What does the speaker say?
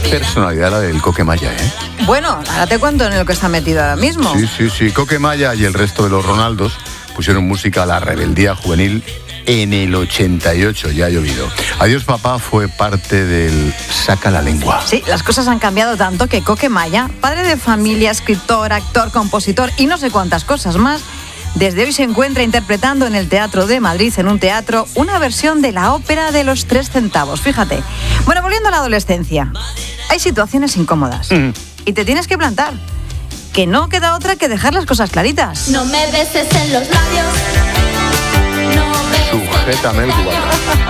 personalidad la del Coquemaya, ¿eh? Bueno, ahora te cuento en lo que está metido ahora mismo. Sí. Coquemaya y el resto de los Ronaldos pusieron música a la rebeldía juvenil en el 88, ya ha llovido. Adiós papá fue parte del Saca la lengua. Sí, las cosas han cambiado tanto que Coquemaya, padre de familia, escritor, actor, compositor y no sé cuántas cosas más, desde hoy se encuentra interpretando en el Teatro de Madrid, en un teatro, una versión de la ópera de los 3 centavos. Fíjate. Bueno, volviendo a la adolescencia, hay situaciones incómodas y te tienes que plantar. Que no queda otra que dejar las cosas claritas. No me beses en los labios. No me Sujétame el cubata.